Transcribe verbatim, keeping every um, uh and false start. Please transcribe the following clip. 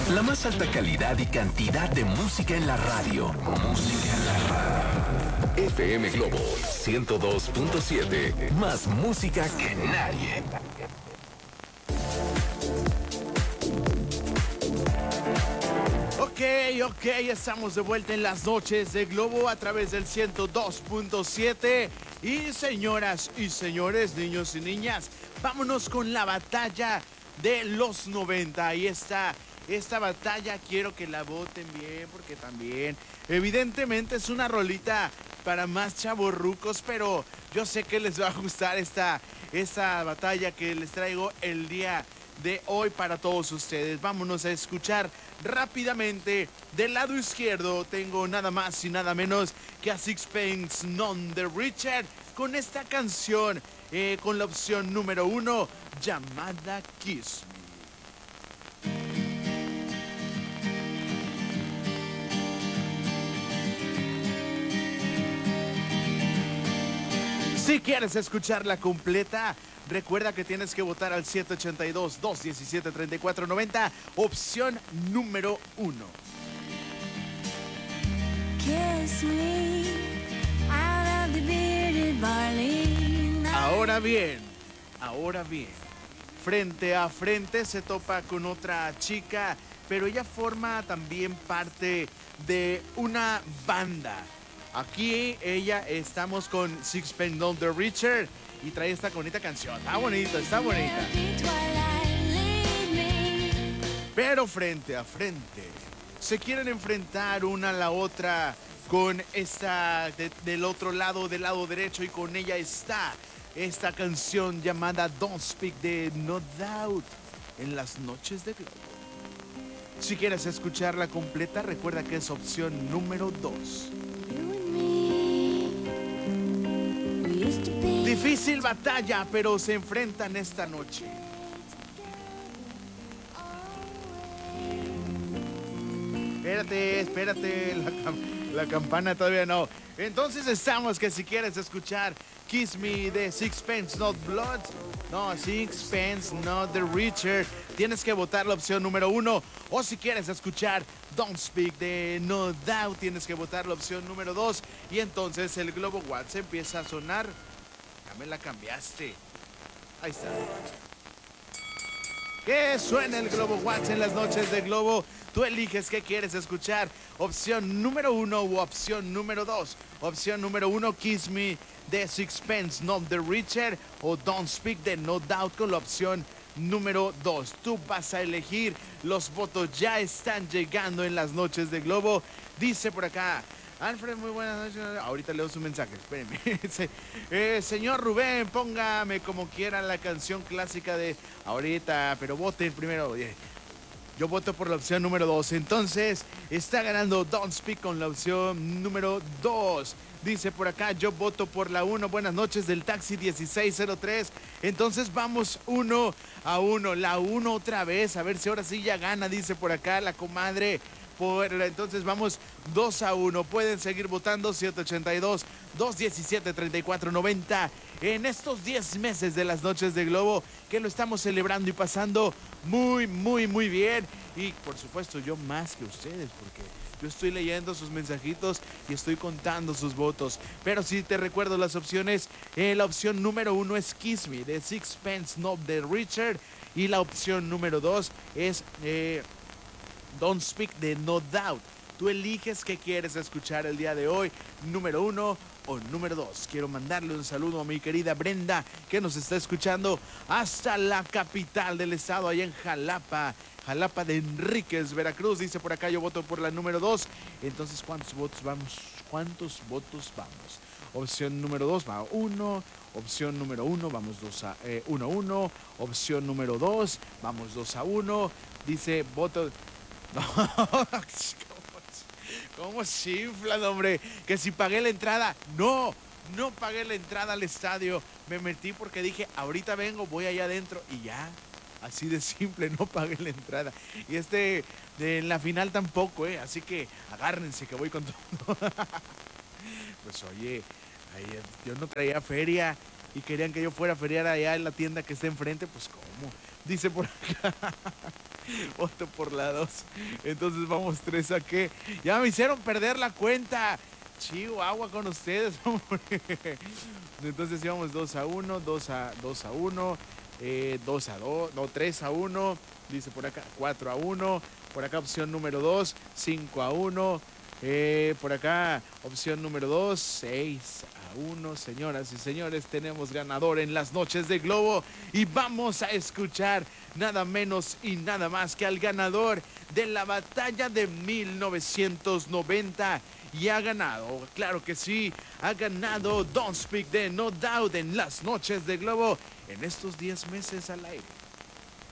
La más alta calidad y cantidad de música en la radio. Música en la radio. F M Globo ciento dos punto siete. Más música que nadie. Ok, ok, estamos de vuelta en las noches de Globo a través del ciento dos punto siete. Y señoras y señores, niños y niñas, vámonos con la batalla de los noventa. Y esta, esta batalla quiero que la voten bien, porque también evidentemente es una rolita para más chavorrucos, pero yo sé que les va a gustar esta, esta batalla que les traigo el día de hoy para todos ustedes. Vámonos a escuchar rápidamente. Del lado izquierdo tengo nada más y nada menos que a Sixpence None the Richer con esta canción, eh, con la opción número uno llamada Kiss Me. Si quieres escucharla completa, recuerda que tienes que votar al siete ocho dos, dos uno siete, tres cuatro nueve cero, opción número uno. Kiss me out of the bearded barley. Ahora bien, ahora bien, frente a frente se topa con otra chica, pero ella forma también parte de una banda. Aquí ella estamos con Sixpence None the Richer y trae esta bonita canción. Está bonita, está bonita. Pero frente a frente se quieren enfrentar una a la otra con esta de, del otro lado, del lado derecho, y con ella está esta canción llamada Don't Speak de No Doubt en las noches de Globo. Si quieres escucharla completa, recuerda que es opción número dos. Difícil batalla, pero se enfrentan esta noche. Espérate, espérate, la, cam- la campana todavía no. Entonces estamos que si quieres escuchar Kiss Me de Sixpence Not Blood, no, Sixpence Not the Richer, tienes que votar la opción número uno. O si quieres escuchar Don't Speak de No Doubt, tienes que votar la opción número dos. Y entonces el Globo Watts empieza a sonar. Ya me la cambiaste. Ahí está. Que suena el Globo Watts en las noches de Globo. Tú eliges qué quieres escuchar. Opción número uno u opción número dos. Opción número uno, Kiss Me de Sixpence None the Richer, o Don't Speak de No Doubt con la opción número dos. Tú vas a elegir. Los votos ya están llegando en las noches de Globo. Dice por acá Alfred, muy buenas noches. Ahorita leo su mensaje, espérenme. eh, señor Rubén, póngame como quiera la canción clásica de ahorita, pero voten primero. Yo voto por la opción número dos. Entonces, está ganando Don't Speak con la opción número dos. Dice por acá, yo voto por la uno. Buenas noches del taxi dieciséis cero tres. Entonces vamos uno a uno. La uno otra vez. A ver si ahora sí ya gana, dice por acá la comadre. Por, entonces vamos dos a uno. Pueden seguir votando siete ocho dos, dos uno siete, tres cuatro nueve cero en estos diez meses de las noches de Globo, que lo estamos celebrando y pasando muy, muy, muy bien. Y por supuesto yo más que ustedes, porque yo estoy leyendo sus mensajitos y estoy contando sus votos. Pero si te recuerdo las opciones, eh, la opción número uno es Kiss Me de Sixpence None the Richer, y la opción número dos es eh, Don't Speak de No Doubt. Tú eliges qué quieres escuchar el día de hoy, número uno o número dos. Quiero mandarle un saludo a mi querida Brenda, que nos está escuchando hasta la capital del estado, allá en Jalapa, Jalapa de Enríquez, Veracruz. Dice por acá, yo voto por la número dos. Entonces, ¿cuántos votos vamos? ¿Cuántos votos vamos? Opción número dos va uno. Opción número uno, vamos dos a uno a uno. Opción número dos, vamos dos a uno. Dice, voto... No, ¿cómo chiflan, hombre? Que si pagué la entrada. No, no pagué la entrada al estadio. Me metí porque dije, ahorita vengo, voy allá adentro y ya. Así de simple, no pagué la entrada. Y este, de la final tampoco, ¿eh? Así que agárrense que voy con todo. Pues oye, ahí, yo no traía feria y querían que yo fuera a feriar allá en la tienda que está enfrente. Pues ¿cómo? Dice por acá. Voto por la dos. Entonces vamos tres a qué. Ya me hicieron perder la cuenta. Chihuahua con ustedes, hombre. Entonces íbamos dos a uno, dos a uno, eh, dos a dos, no, tres a uno. Dice por acá cuatro a uno. Por acá opción número dos, cinco a uno. Eh, por acá opción número dos, seis a uno. Señoras y señores, tenemos ganador en las noches de Globo. Y vamos a escuchar nada menos y nada más que al ganador de la batalla de mil novecientos noventa. Y ha ganado, claro que sí, ha ganado Don't Speak de No Doubt en las noches de Globo en estos diez meses al aire.